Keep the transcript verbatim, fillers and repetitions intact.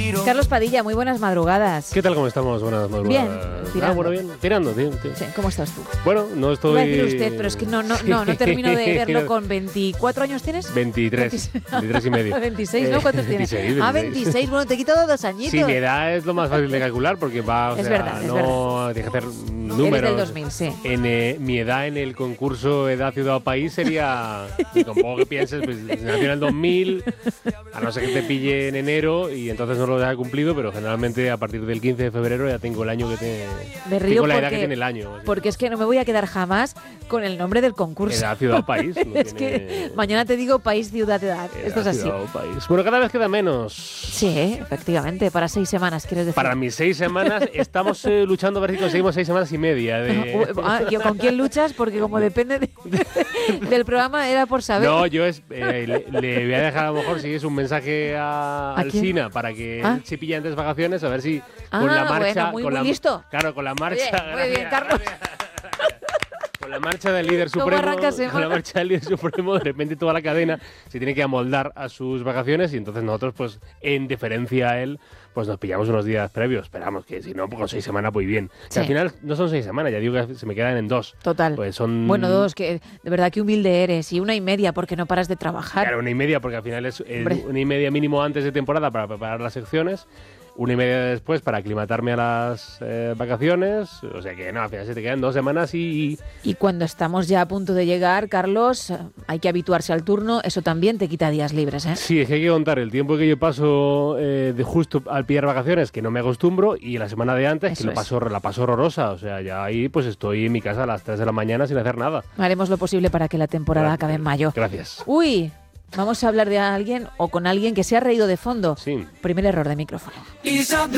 Carlos Padilla, muy buenas madrugadas. ¿Qué tal? ¿Cómo estamos? Buenas madrugadas. Bien, tirando. Ah, bueno, bien. Tirando, tío. tío. Sí, ¿cómo estás tú? Bueno, no estoy... Iba a decir usted, pero es que no, no, no, no termino de verlo con veinticuatro años, ¿tienes? veintitrés. veintitrés y medio. veintiséis, ¿no? ¿Cuántos tienes? veintiséis, Ah, veintiséis. veintiséis. Bueno, te he quitado dos añitos. Sí, mi edad es lo más fácil de calcular porque va, o Es sea, verdad, es no tienes que hacer números. Eres del dos mil, sí. En eh, mi edad en el concurso Edad Ciudad País sería, tampoco que pienses, pues nació en el dos mil, a no ser que te pille en enero y entonces no lo haya cumplido, pero generalmente a partir del quince de febrero ya tengo el año que tiene. Me río tengo la edad porque- que tiene el año. así. Porque es que no me voy a quedar jamás con el nombre del concurso. Edad Ciudad País. no es tiene- que mañana te digo país, ciudad, edad. Edad, Esto es así. Ciudad o País. Bueno, cada vez queda menos. Sí, efectivamente, para seis semanas, ¿quieres decir? Para mis seis semanas estamos eh, luchando a ver si conseguimos seis semanas y media. De... Ah, ¿yo ¿con quién luchas? Porque como depende de- del programa, era por saber. No, yo es, eh, le, le voy a dejar a lo mejor si es un mensaje a ¿A quién? Alsina para que Ah. él se pille antes vacaciones, a ver si Ah, con la marcha. bueno, muy- con muy la, listo. Claro, con la marcha. Oye, muy bien, gracias, Carlos. gracias. Con la marcha del líder ¿Cómo supremo, arranca con la semana? marcha del líder supremo, de repente toda la cadena se tiene que amoldar a sus vacaciones y entonces nosotros, pues, en deferencia a él, pues nos pillamos unos días previos. Esperamos que si no, pues con seis semanas, pues bien. Que Sí. al final no son seis semanas, ya digo que se me quedan en dos. Total. Pues son. Bueno, dos, que de verdad que humilde eres. Y una y media, porque no paras de trabajar. Claro, una y media, porque al final es eh, Hombre. una y media mínimo antes de temporada para preparar las secciones, una y media después para aclimatarme a las eh, vacaciones. O sea que no, al final se te quedan dos semanas y. Y cuando estamos ya a punto de llegar, Carlos, eh, hay que habituarse al turno. Eso también te quita días libres, ¿eh? Sí, es que hay que contar el tiempo que yo paso eh, de justo al pillar vacaciones, que no me acostumbro, y la semana de antes, Eso que lo es. paso, la paso horrorosa. O sea, ya ahí pues estoy en mi casa a las tres de la mañana sin hacer nada. Haremos lo posible para que la temporada Gracias. acabe en mayo. Gracias. Uy, vamos a hablar de alguien o con alguien que se ha reído de fondo. Sí. Primer error de micrófono.